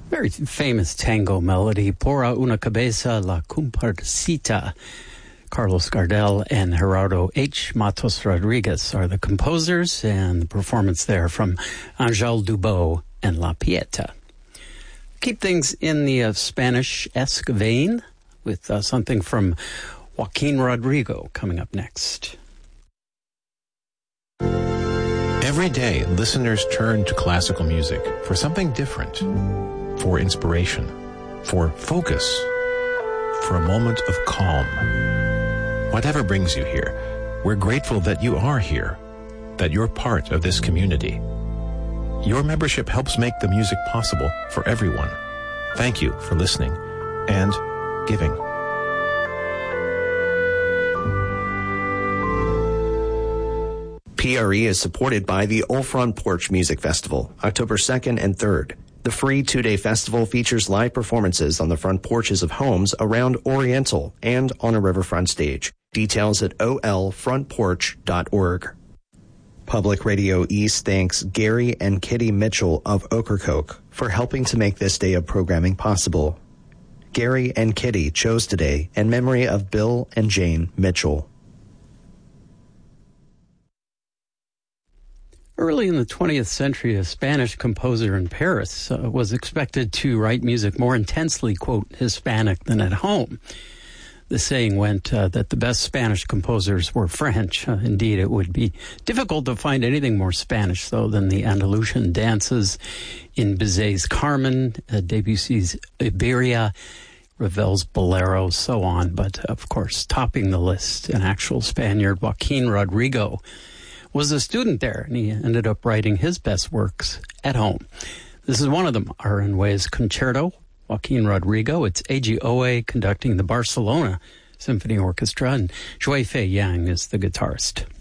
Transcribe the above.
Very famous tango melody, Por una cabeza la comparsita. Carlos Gardel and Gerardo H. Matos Rodriguez are the composers, and the performance there from Angel Dubó and La Pieta. Keep things in the Spanish-esque vein with something from Joaquin Rodrigo coming up next. Every day, listeners turn to classical music for something different, for inspiration, for focus, for a moment of calm. Whatever brings you here, we're grateful that you are here, that you're part of this community. Your membership helps make the music possible for everyone. Thank you for listening and giving. PRE is supported by the Old Front Porch Music Festival, October 2nd and 3rd. The free two-day festival features live performances on the front porches of homes around Oriental and on a riverfront stage. Details at olfrontporch.org. Public Radio East thanks Gary and Kitty Mitchell of Ocracoke for helping to make this day of programming possible. Gary and Kitty chose today in memory of Bill and Jane Mitchell. Early in the 20th century, a Spanish composer in Paris was expected to write music more intensely, quote, Hispanic than at home. The saying went that the best Spanish composers were French. Indeed, it would be difficult to find anything more Spanish, though, than the Andalusian dances in Bizet's Carmen, Debussy's Iberia, Ravel's Bolero, so on. But, of course, topping the list, an actual Spaniard, Joaquin Rodrigo, was a student there, and he ended up writing his best works at home. This is one of them, Aranjuez Concerto, Joaquin Rodrigo. It's AGOA conducting the Barcelona Symphony Orchestra, and Joy Fei Yang is the guitarist.